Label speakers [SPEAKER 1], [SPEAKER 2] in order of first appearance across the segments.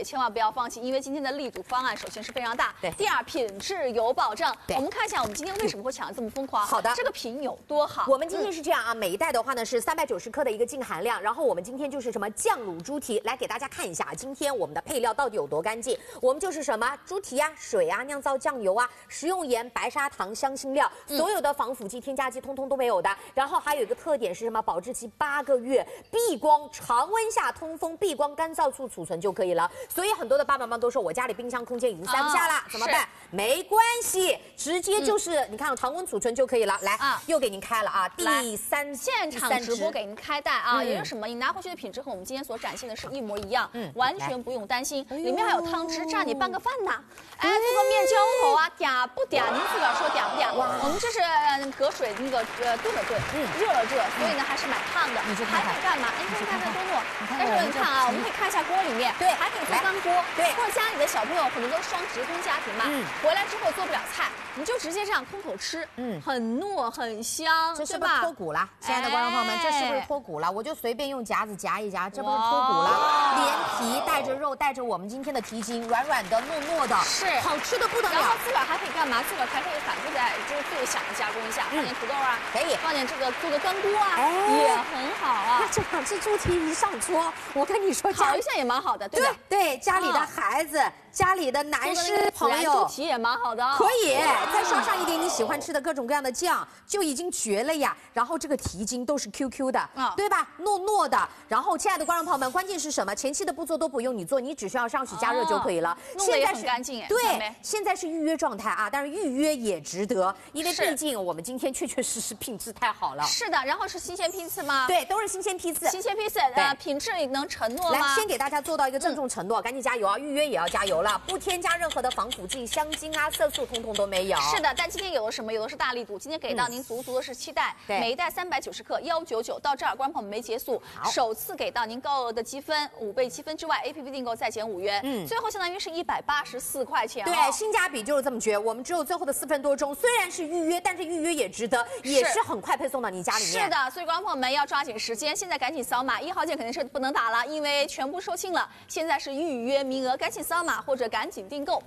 [SPEAKER 1] 也千万不要放弃，因为今天的力度方案首先是非常大，
[SPEAKER 2] 对。
[SPEAKER 1] 第二，品质有保障。
[SPEAKER 2] 对。
[SPEAKER 1] 我们看一下，我们今天为什么会抢得这么疯狂？
[SPEAKER 2] 好的，
[SPEAKER 1] 这个品有多好？
[SPEAKER 2] 我们今天是这样啊，每一袋的话呢是390克的一个净含量，然后我们今天就是什么酱卤猪蹄，来给大家看一下，今天我们的配料到底有多干净。我们就是什么猪蹄啊、水啊、酿造酱油啊、食用盐、白砂糖、香辛料，所有的防腐剂、添加剂通通都没有的。然后还有一个特点是什么？保质期8个月，避光，常温下通风，避光，干燥处储存就可以了。所以很多的爸爸妈妈都说，我家里冰箱空间已经塞不下了，怎么办？没关系，直接就是你看常温储存就可以了。来，又给您开了啊，
[SPEAKER 1] 现场直播给您开袋啊，也就是什么？你拿回去的品质和我们今天所展现的是一模一样，完全不用担心。里面还有汤汁，蘸你拌个饭呐，哎，做个面浇头啊，嗲不嗲？您自个儿说嗲不嗲？我们这是隔水那个炖了炖，热了热，所以呢还是蛮烫的。还可以干嘛？哎，你看看多糯。但是你看啊，我们可以看一下锅里面，对，还可以做干锅，对，或者家里的小朋友可能都是双职工家庭嘛，回来之后做不了菜，你就直接这样空口吃，很糯很香，
[SPEAKER 2] 这是不是脱骨了？亲爱的观众朋友们，这是不是脱骨了？我就随便用夹子夹一夹，这不是脱骨了？连皮带着肉，带着我们今天的蹄筋，软软的、糯糯的，是好吃的不得了。
[SPEAKER 1] 然后自个儿还可以干嘛？自个儿还可以反复再就是最小的加工一下，放点土豆啊，可以放点这个做个干锅啊，也很好啊。
[SPEAKER 2] 那这2只猪蹄一上桌，我跟你说，
[SPEAKER 1] 烤一下也蛮好的，对吧？
[SPEAKER 2] 对，家里的孩子。家里的男士朋友，
[SPEAKER 1] 猪蹄也蛮好的，
[SPEAKER 2] 可以再刷上一点你喜欢吃的各种各样的酱，就已经绝了呀。然后这个蹄筋都是 QQ 的，对吧？糯糯的。然后，亲爱的观众朋友们，关键是什么？前期的步骤都不用你做，你只需要上洗加热就可以了。
[SPEAKER 1] 现在是干净，
[SPEAKER 2] 对，现在是预约状态啊，但是预约也值得，因为毕竟我们今天确确实实品质太好了。
[SPEAKER 1] 是的，然后是新鲜批次吗？
[SPEAKER 2] 对，都是新鲜批次。
[SPEAKER 1] 新鲜批次，品质能承诺吗？
[SPEAKER 2] 来，先给大家做到一个郑重承诺，赶紧加油啊！预约也要加油。不添加任何的防腐剂、香精啊、色素，通通都没有。是
[SPEAKER 1] 的，但今天有的什么？有的是大力度，今天给到您足足的是7袋，每一袋390克，199。到这儿，观众朋友们没结束，首次给到您高额的积分，5倍积分之外 ，APP 订购再减5元，最后相当于是184块钱。
[SPEAKER 2] 对，性价比就是这么绝。我们只有最后的4分多钟，虽然是预约，但是预约也值得，也是很快配送到你家里面。
[SPEAKER 1] 是的，所以观众朋友们要抓紧时间，现在赶紧扫码，1号键肯定是不能打了，因为全部售罄了。现在是预约名额，赶紧扫码或者赶紧订购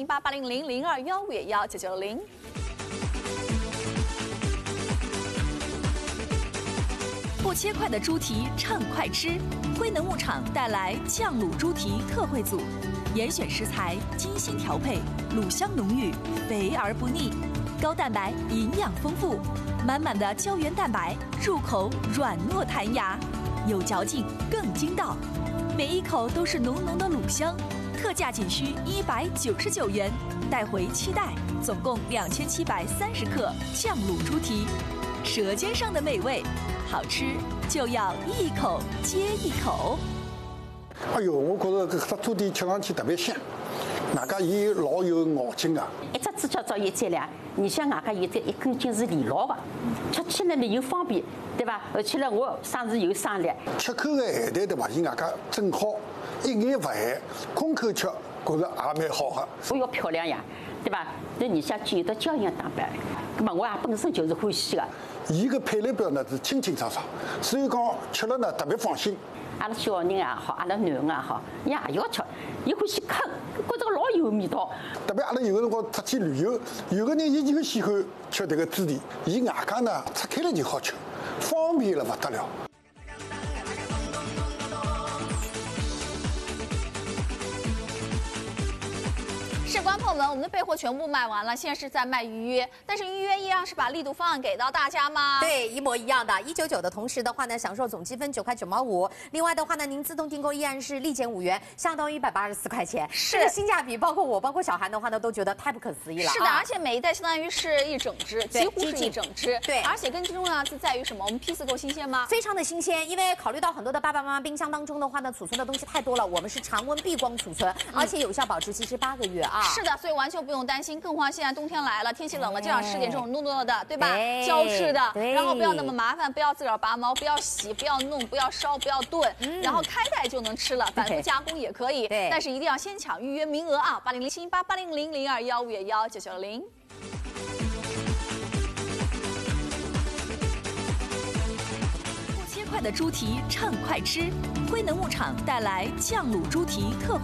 [SPEAKER 1] 800718800215119990。
[SPEAKER 3] 不切块的猪蹄趁快吃，辉能牧场带来酱卤猪蹄特惠组，严选食材，精心调配，卤香浓郁，肥而不腻，高蛋白，营养丰富，满满的胶原蛋白，入口软糯弹牙，有嚼劲更筋道，每一口都是浓浓的卤香。特价仅需199元，带回7袋，总共2730克酱卤猪蹄，舌尖上的美味，好吃就要一口接一口。
[SPEAKER 4] 哎呦，我觉着搿只猪蹄吃上去特别香，外加伊老有咬劲啊。
[SPEAKER 5] 一只猪脚照有质量，你像外加有这一根筋是连牢的，吃起来呢又方便，对吧？而且呢，我生是有生力。
[SPEAKER 4] 吃口的咸淡对吧？伊外加正好。一眼勿咸，空口吃，觉着也蛮好的。
[SPEAKER 5] 我要漂亮呀，对吧？那你像具有的胶原蛋白，那么我也本身就是欢喜的。
[SPEAKER 4] 伊个配料表呢是清清爽爽，所以讲吃了呢特别放心。
[SPEAKER 5] 阿拉小人也好，阿拉囡恩也好，伊也要吃，伊欢喜啃，觉着老有味道。
[SPEAKER 4] 特别阿拉有个辰光出去旅游，有个人伊就喜欢吃这个猪蹄，伊外加呢拆开了就好吃，方便了不得了。
[SPEAKER 1] 是观众朋友们，我们的备货全部卖完了，现在是在卖预约，但是预约依然是把力度方案给到大家吗？
[SPEAKER 2] 对，一模一样的，199的同时的话呢，享受总积分9块9毛5。另外的话呢，您自动订购依然是立减5元，相当于184块钱。这个性价比，包括我，包括小韩的话呢，都觉得太不可思议了。
[SPEAKER 1] 是的，而且每一袋相当于是一整只，几乎是一整只。
[SPEAKER 2] 对，
[SPEAKER 1] 而且更重要是在于什么？我们批次够新鲜吗？
[SPEAKER 2] 非常的新鲜，因为考虑到很多的爸爸妈妈冰箱当中的话呢，储存的东西太多了，我们是常温避光储存，而且有效保质期是8个月啊。
[SPEAKER 1] 是的，所以完全不用担心，更何况现在冬天来了，天气冷了，就想吃点这种糯糯的，对吧？胶质的，然后不要那么麻烦，不要自个儿拔毛，不要洗，不要弄，不要烧，不要炖，然后开袋就能吃了，反复加工也可以。对，但是一定要先抢预约名额啊！800718800215119990。
[SPEAKER 3] 不切块的猪蹄趁快吃，辉能牧场带来酱卤猪蹄特惠。